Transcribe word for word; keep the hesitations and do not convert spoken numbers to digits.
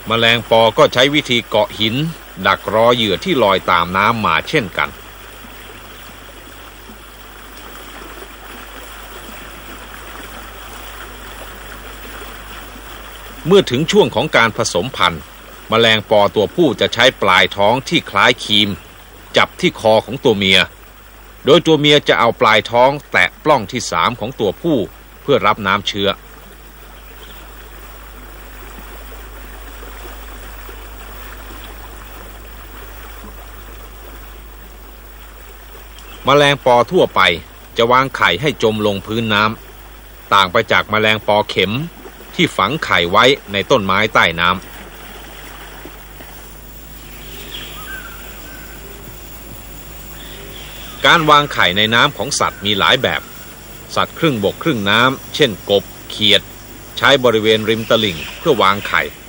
แมลงปอก็ใช้วิธีเกาะหินดักรอเหยื่อที่ลอยตามน้ำมาเช่นกันเมื่อถึงช่วงของการผสมพันธุ์แมลงปอตัวผู้จะใช้ปลายท้องที่คล้ายครีมจับที่คอของตัวเมียโดยตัวเมียจะเอาปลายท้องแตะปล้องที่สามของตัวผู้เพื่อรับน้ำเชื้อแมลงปอทั่วไปจะวางไข่ให้จมลงพื้นน้ำต่างไปจากแมลงปอเข็มที่ฝังไข่ไว้ในต้นไม้ใต้น้ำการวางไข่ในน้ำของสัตว์มีหลายแบบสัตว์ครึ่งบกครึ่งน้ำเช่นกบเขียดใช้บริเวณริมตลิ่งเพื่อวางไข่